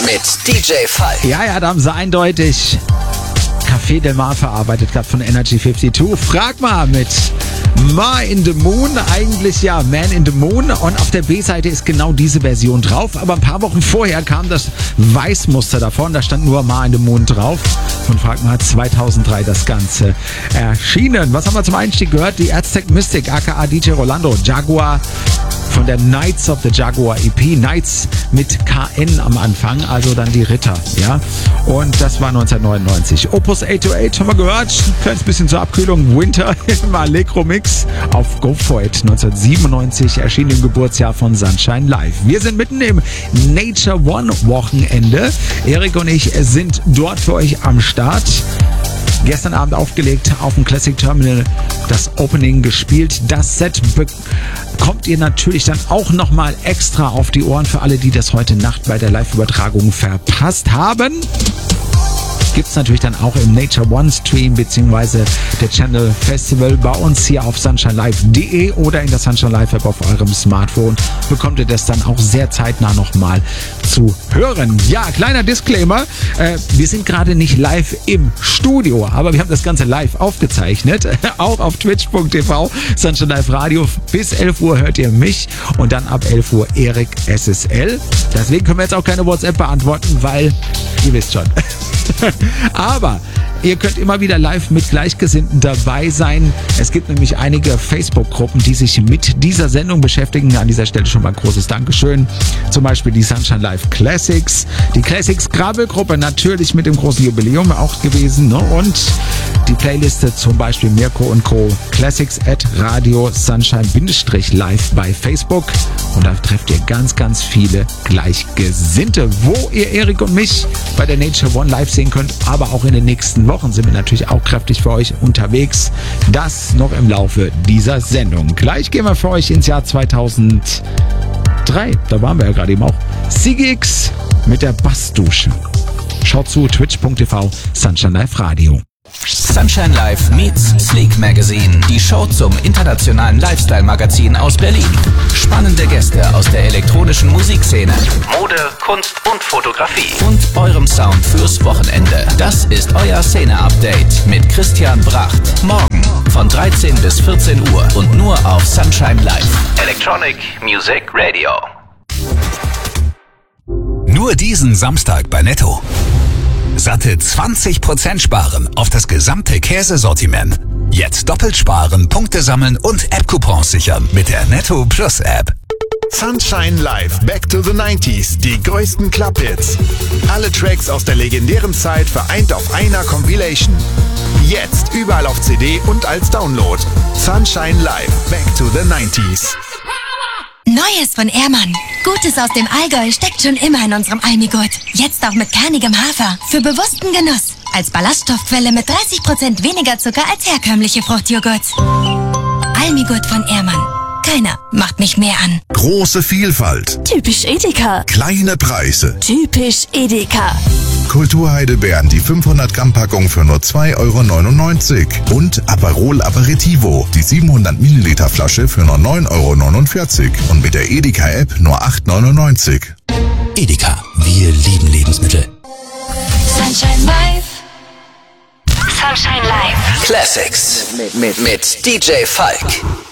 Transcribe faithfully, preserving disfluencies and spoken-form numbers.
mit D J Falk. Ja, ja, da haben sie eindeutig Café Del Mar verarbeitet, gerade von Energy zweiundfünfzig. Frag mal mit Ma in the Moon, eigentlich ja Man in the Moon, und auf der B-Seite ist genau diese Version drauf, aber ein paar Wochen vorher kam das Weißmuster davon, da stand nur Ma in the Moon drauf und Frag mal, zweitausenddrei das Ganze erschienen. Was haben wir zum Einstieg gehört? Die Aztec Mystic, aka D J Rolando, Jaguar von der Knights of the Jaguar E P, Knights mit K N am Anfang, also dann die Ritter, ja, und das war neunzehnhundertneunundneunzig. Opus achthundertachtzig haben wir gehört, ein kleines bisschen zur Abkühlung, Winter im Allegro Mix auf Go For It, neunzehnhundertsiebenundneunzig, erschien im Geburtsjahr von Sunshine Live. Wir sind mitten im Nature One Wochenende, Erik und ich sind dort für euch am Start. Gestern Abend aufgelegt auf dem Classic Terminal, das Opening gespielt. Das Set bekommt ihr natürlich dann auch nochmal extra auf die Ohren für alle, die das heute Nacht bei der Live-Übertragung verpasst haben. Gibt's natürlich dann auch im Nature One Stream beziehungsweise der Channel Festival bei uns hier auf sunshine live punkt de oder in der Sunshine Live App auf eurem Smartphone. Bekommt ihr das dann auch sehr zeitnah nochmal zu hören. Ja, kleiner Disclaimer, äh, wir sind gerade nicht live im Studio, aber wir haben das Ganze live aufgezeichnet, auch auf twitch punkt t v, Sunshine Live Radio. Bis elf Uhr hört ihr mich und dann ab elf Uhr Erik S S L. Deswegen können wir jetzt auch keine WhatsApp beantworten, weil ihr wisst schon. Aber ihr könnt immer wieder live mit Gleichgesinnten dabei sein. Es gibt nämlich einige Facebook-Gruppen, die sich mit dieser Sendung beschäftigen. An dieser Stelle schon mal ein großes Dankeschön. Zum Beispiel die Sunshine Live Classics. Die Classics Grabbelgruppe natürlich mit dem großen Jubiläum auch gewesen. Ne? Und die Playliste zum Beispiel Mirko und Co. Classics at Radio Sunshine-Live bei Facebook. Und da trefft ihr ganz, ganz viele Gleichgesinnte, wo ihr Erik und mich bei der Nature One live sehen könnt. Aber auch in den nächsten Wochen sind wir natürlich auch kräftig für euch unterwegs. Das noch im Laufe dieser Sendung. Gleich gehen wir für euch ins Jahr zweitausenddrei. Da waren wir ja gerade eben auch. Siggy X mit der Bassdusche. Schaut zu twitch punkt t v, Sunshine Live Radio. Sunshine Live meets Sleek Magazine, die Show zum internationalen Lifestyle-Magazin aus Berlin. Spannende Gäste aus der elektronischen Musikszene, Mode, Kunst und Fotografie und eurem Sound fürs Wochenende. Das ist euer Szene-Update mit Christian Bracht. Morgen von dreizehn bis vierzehn Uhr und nur auf Sunshine Live. Electronic Music Radio. Nur diesen Samstag bei Netto. Satte zwanzig Prozent sparen auf das gesamte Käsesortiment. Jetzt doppelt sparen, Punkte sammeln und App-Coupons sichern mit der Netto Plus App. Sunshine Live Back to the neunziger, die größten Club-Hits. Alle Tracks aus der legendären Zeit vereint auf einer Compilation. Jetzt überall auf C D und als Download. Sunshine Live Back to the neunziger. Neues von Ehrmann. Gutes aus dem Allgäu steckt schon immer in unserem Almigurt. Jetzt auch mit kernigem Hafer. Für bewussten Genuss. Als Ballaststoffquelle mit dreißig Prozent weniger Zucker als herkömmliche Fruchtjoghurts. Almigurt von Ehrmann. Keiner macht mich mehr an. Große Vielfalt. Typisch Edeka. Kleine Preise. Typisch Edeka. Kulturheidelbeeren, die fünfhundert Gramm Packung für nur zwei Euro neunundneunzig. Und Aperol Aperitivo, die siebenhundert Milliliter Flasche für nur neun Euro neunundvierzig. Und mit der Edeka-App nur acht Euro neunundneunzig. Edeka, wir lieben Lebensmittel. Sunshine Live. Sunshine Live. Classics mit, mit, mit D J Falk.